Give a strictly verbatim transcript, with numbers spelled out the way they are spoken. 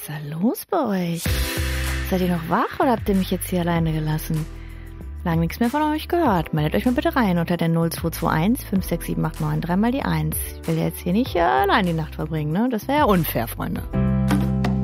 ist da los bei euch? Seid ihr noch wach oder habt ihr mich jetzt hier alleine gelassen? Lang nichts mehr von euch gehört. Meldet euch mal bitte rein unter der null zwei zwei eins fünf sechs sieben acht neun drei mal die eins. Ich will jetzt hier nicht äh, allein die Nacht verbringen, ne? Das wäre ja unfair, Freunde.